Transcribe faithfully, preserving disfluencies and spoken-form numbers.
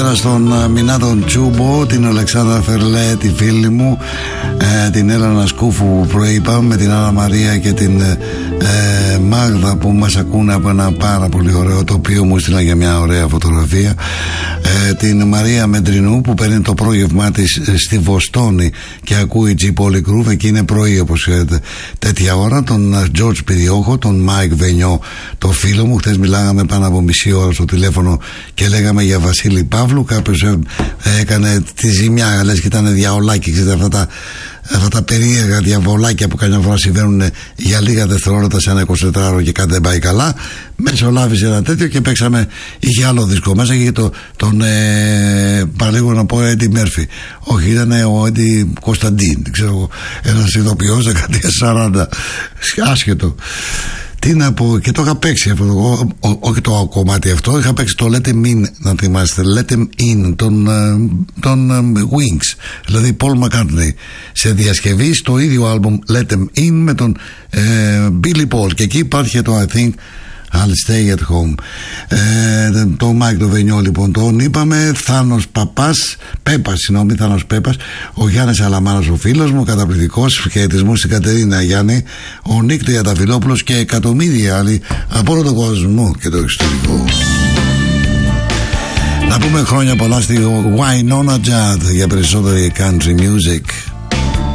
καλημέρα στον Μινά τον Τσούμπο, την Αλεξάνδρα Φερλέ, τη φίλη μου, ε, την Έλενα Σκούφου που προείπαμε, την Άννα Μαρία και την ε, Μάγδα που μας ακούνε από ένα πάρα πολύ ωραίο τοπίο, μου στείλα για μια ωραία φωτογραφία, ε, την Μαρία Μεντρινού που παίρνει το πρόγευμά της στη Βοστόνη και ακούει G Polygroove, εκεί είναι πρωί όπως ξέρετε τέτοια ώρα, τον George Πηριόχο, τον Μάικ Βενιό, το φίλο μου. Χθες μιλάγαμε πάνω από μισή ώρα στο τηλέφωνο και λέγαμε για Βασίλη Παύλου. Κάποιος ε, έκανε τη ζημιά, λες και ήταν διαολάκι, ξέρετε, αυτά τα, αυτά τα περίεργα διαβολάκια που καμιά φορά συμβαίνουν για λίγα δευτερόλεπτα σε ένα εικοσιτετράωρο και κάτι δεν πάει καλά. Μεσολάβησε ένα τέτοιο και παίξαμε, είχε άλλο δίσκο μέσα, είχε το, τον ε, παραλίγο να πω Έντι Μέρφυ, όχι, ήταν ο Έντι Κωνσταντίν, ξέρω εγώ, ένας ηθοποιός δεκαετία σαράντα, άσχετο. Τι να πω, και το είχα παίξει αυτό, ό, ό, όχι το κομμάτι αυτό, είχα παίξει το Let Him In, να θυμάστε, Let Him In, τον, τον Wings, δηλαδή Paul McCartney, σε διασκευή στο ίδιο άλμπουμ Let Him In με τον ε, Billy Paul, και εκεί υπάρχει το I Think I'll Stay at Home. Ε, το Μάικ το Βενιό λοιπόν τον είπαμε. Θάνος Παπάς, Πέπας, συγγνώμη, Θάνος Πέπας, ο Γιάννης Αλαμάνος ο φίλος μου, καταπληκτικός, χαιρετισμούς στην Κατερίνα Γιάννη, ο Νίκ Τριανταφυλόπουλος και εκατομμύρια άλλοι από όλο τον κόσμο και το εξωτερικό. Να πούμε χρόνια πολλά στη Wynonna Judd για περισσότερη country music.